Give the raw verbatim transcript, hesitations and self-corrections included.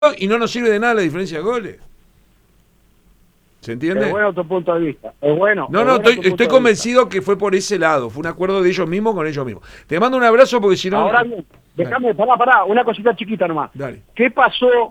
y no nos sirve de nada la diferencia de goles. ¿Se entiende? Es bueno tu punto de vista. Es bueno. No, es no, bueno estoy, estoy convencido que fue por ese lado. Fue un acuerdo de ellos mismos con ellos mismos. Te mando un abrazo porque si no... Ahora bien, déjame, pará, pará, una cosita chiquita nomás. Dale. ¿Qué pasó